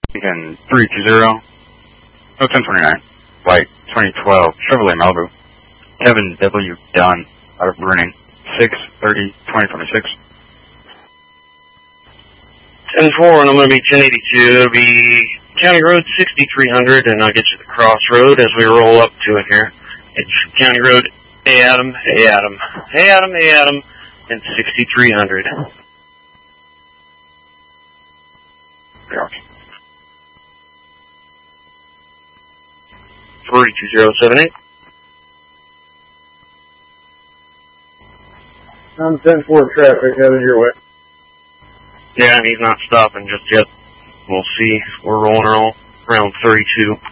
Again, 320, 1029, flight 2012, Chevrolet Malibu, Kevin W. Dunn, out of Bruning, 6/30/2026. 10-4, and I'm going to be 1082. It'll be County Road 6300, and I'll get you to the crossroad as we roll up to it here. It's County Road, hey Adam, hey Adam, hey Adam, hey Adam, and 6300. Yeah. 32078. I'm 10-4 traffic headed your way. Yeah, and he's not stopping just yet. We'll see. We're rolling around 32.